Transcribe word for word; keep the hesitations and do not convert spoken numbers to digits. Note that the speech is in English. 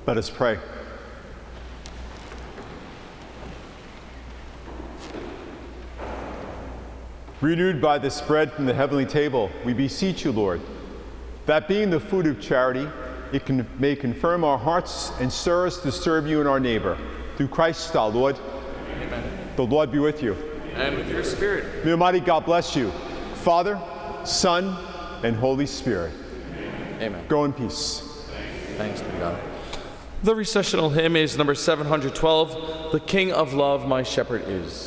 Let us pray. Renewed by this bread from the heavenly table, we beseech you, Lord, that being the food of charity, it can, may confirm our hearts and stir us to serve you and our neighbor. Through Christ our Lord. Amen. The Lord be with you. And with your spirit. May Almighty God bless you, Father, Son, and Holy Spirit. Amen. Go in peace. Thanks be to God. The recessional hymn is number seven hundred twelve, The King of Love, My Shepherd Is.